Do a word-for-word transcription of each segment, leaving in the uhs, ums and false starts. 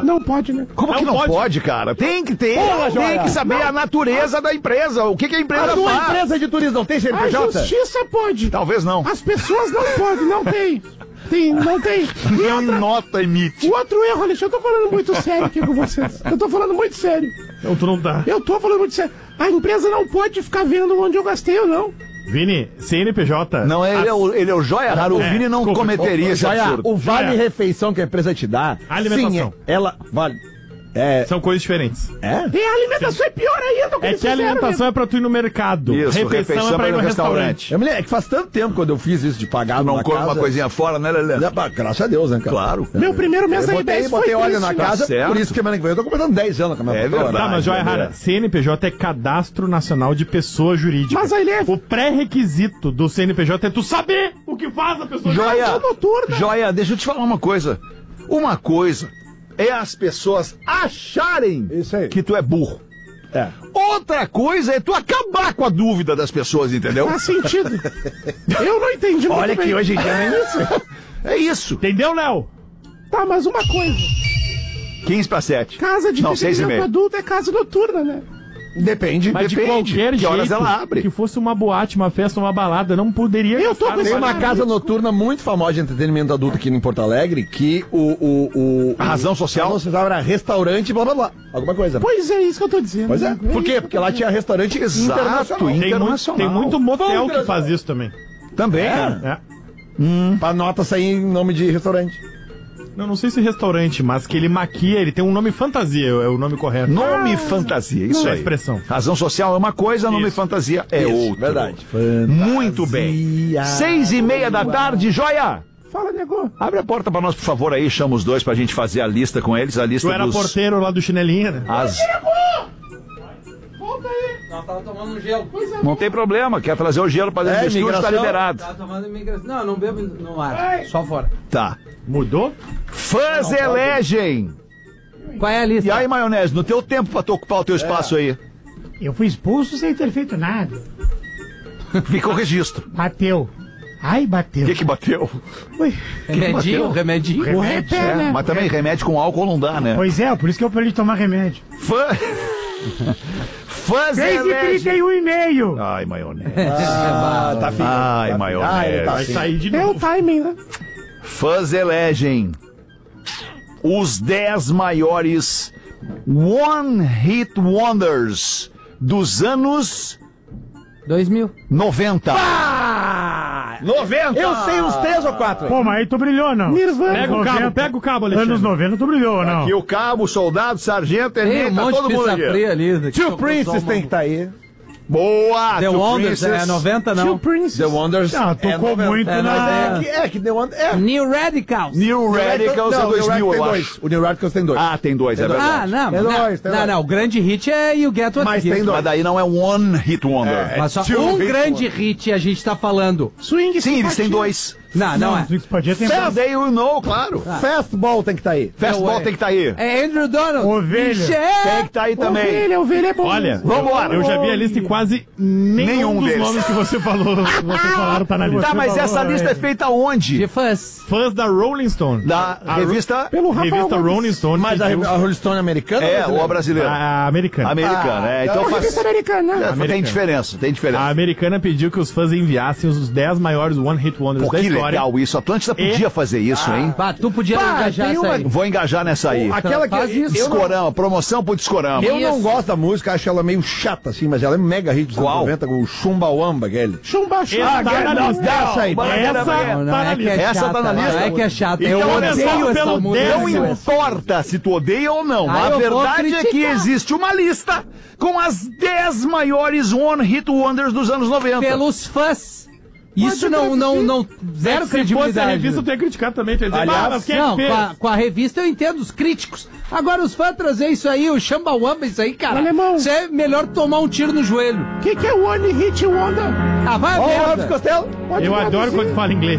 Não pode, né? Como Não que não pode. pode, cara? Tem que ter, Porra, tem Joia. que saber a natureza da empresa, o que, que a empresa A tua faz. empresa de turismo não tem C N A P J? justiça pode. Talvez não. As pessoas não podem, não tem. Tem, não tem. Nem nota emite. O outro erro, Alexandre, eu tô falando muito sério aqui com vocês. Eu tô falando muito sério. Então tu não tá. Eu tô falando muito sério. A empresa não pode ficar vendo onde eu gastei ou não. Vini, C N P J... Não, ele é o, ele é o joia raro. O É, Vini não desculpa. cometeria esse Joia, absurdo. o vale Joia. refeição que a empresa te dá, Alimentação. sim, ela vale. É, São coisas diferentes. é? E a alimentação é pior ainda. É que a alimentação é pra tu ir no mercado. Isso, refeição, é pra ir no restaurante. Eu me lembro, é que faz tanto tempo quando eu fiz isso de pagar Não numa come casa. uma coisinha fora, né, Lelê? É, pá, graças a Deus, né, cara? Claro. Meu primeiro mês Eu aí, botei, dez foi botei óleo na triste. casa, certo. por isso que semana que vem eu tô completando dez anos com a minha É patroa. verdade. Tá, mas joia né? rara. C N P J é Cadastro Nacional de Pessoa Jurídica. Mas aí ele é- O pré-requisito do C N P J é tu saber o que faz a pessoa Joia, Casa noturna. Joia, deixa eu te falar uma coisa. Uma coisa é as pessoas acharem Isso aí. que tu é burro. É. Outra coisa é tu acabar com a dúvida das pessoas, entendeu? Faz sentido. Eu não entendi muito Olha bem. que hoje em dia não é isso. É isso. Entendeu, Léo? Tá, mas uma coisa. quinze para sete. Casa de Não, seis e entretenimento meia. adulto é casa noturna, né? Depende. Mas de Depende. qualquer Que jeito, horas ela abre? que fosse uma boate, uma festa, uma balada, não poderia Eu tô gastar com esse Tem nessa- uma casa noturna muito famosa de entretenimento adulto aqui em Porto Alegre que o. o, o A razão social? A razão social era restaurante, blá blá blá. Alguma coisa. Pois é isso que eu tô dizendo. Pois é. Por quê? Porque lá tinha restaurante Exato, internacional. hein? Tem muito, Internacional. tem muito motel Vamos, que faz isso também. Também. É. É. Pra nota sair em nome de restaurante. Não, não sei se restaurante, mas que ele maquia, ele tem um nome fantasia, é o nome correto. Nome fantasia, isso Não é aí. expressão. Razão social é uma coisa, nome Isso. fantasia é Isso, outra. verdade. Muito bem. Seis e meia da tarde, Joia! Fala, nego. Abre a porta pra nós, por favor, aí. Chama os dois pra gente fazer a lista com eles. A lista Tu era dos... porteiro lá do chinelinha, né? As... Volta aí. Não, tava tomando um gelo. Pois é. Não tem problema. Quer trazer o gelo pra dentro É, do estúdio, tá imigração. liberado. Tava tomando imigração. Não, não bebo no ar. Só fora. Tá. Mudou? Fãs elegem. Qual é a lista? E aí, maionese, no teu tempo pra tu ocupar o teu espaço aí. Eu fui expulso sem ter feito nada. Fica o registro. Bateu. Ai, O bateu. que que bateu? Ui, Remedinho, remedinho. O repé, É, né? mas também remédio com álcool não dá, né? pois é, por isso que eu parei de tomar remédio. Fã... Fãs seis e trinta elegem. e um e meio. Ai, maionese. Ah, tá fininho. Ai, Tá maionese. fininho. Ah, ele tá Vai assim. sair de É o novo. timing, né? Fãs elegem os dez maiores One Hit Wonders dos anos Dois mil. noventa. Ah! noventa! Eu sei uns três ou quatro. Pô, mas aí tu brilhou, não. Nirvana. Pega o cabo, pega o cabo, Alexandre. Anos noventa tu brilhou, não. E o cabo, soldado, sargento, Tem tenente, um tá monte todo de mundo pizza aqui. fria ali. Tio Princess tem que estar aí. Boa! The Two Wonders Princes. é noventa, Tio não. Princess. The Wonders. Ah, tocou noventa. muito É, na... mas É que, é que The Wonders. É. New Radicals. New Radicals é Não, dois mil, New Radicals eu tem acho. dois. O New Radicals tem dois. Ah, tem dois, é Tem dois. Ah, verdade. não. Tem não, dois, tem não, dois. não. O grande hit é You Get What Mas You tem Give. dois. Mas daí não é One Hit Wonder. Mas só Two um hit grande hit a gente tá falando. Swing Sim, eles têm simpatia. dois. Não, não, é. Tu podia ter... Someday you know, claro. Fastball tem que estar aí. Fastball é. tem que estar aí. É Andrew Donald. Ovelha. Tem Michel. que estar aí também. Ovelha, ovelha é bom. Olha, Vambora. eu já vi a lista e quase nenhum, Nenhum dos deles. nomes que você falou, que vocês falaram tá na lista. Tá, mas essa lista é feita onde? De fãs. Fãs da Rolling Stone. Da A revista Pelo Rafael revista Gomes. Rolling Stone. Mas a, pediu- a Rolling Stone americana? É, ou a ou brasileira? a americana. Americana, é. Então A faz... revista americana. É, tem Americana. diferença, tem A diferença. americana pediu que os fãs enviassem os dez maiores One Hit Wonders Pô, da que história. legal isso. A Atlântida podia fazer isso, hein? Pá, tu podia Pá, engajar tem essa uma- aí. Vou engajar nessa aí. Aquela que Faz isso. eu não, Discorama, promoção pro Discorama. eu não Isso. gosto da música, acho ela meio chata assim, mas ela é mega hit dos anos Qual? noventa com o Chumbawamba, aquele. Chumba, Essa chumba. tá na lista. Essa aí, Essa Não, Não, tá não na é que lista. é Essa chata, tá na lista? Não é que é chata. Então, Eu olha só, odeio essa pelo música. Não décimo. importa se tu odeia ou não. Ah, a eu vou verdade é que criticar. existe uma lista com as dez maiores One Hit Wonders dos anos noventa. Pelos fãs. Isso Pode não, não, não, zero Se fosse a credibilidade. revista, eu ia criticar também. Tu ia dizer, Aliás, ah, mas quem é Não, que com fez? a, com a revista eu entendo os críticos. Agora os fãs trazer isso aí, o Chumbawamba, isso aí, cara. Alemão. Isso é melhor tomar um tiro no joelho. O que, que é One Hit Wonder? Ah, vai a Ó, o Elvis merda. Costello. Pode Eu adoro traduzir. quando fala inglês.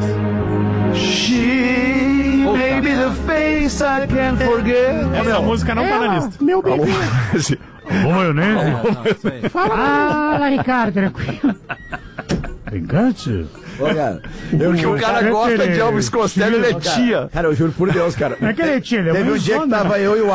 She may be the face I can't forget. Essa música não tá na Ela, lista. meu bebê. Ô, maionese. Não, isso aí. Fala, Ricardo, tranquilo. Brincante? Ô, cara, O que o cara gosta de Elvis Costello, ele é tia. cara, eu juro por Deus, cara. Não é que ele é tia, ele é Teve uma um dia que insônia, tava eu e o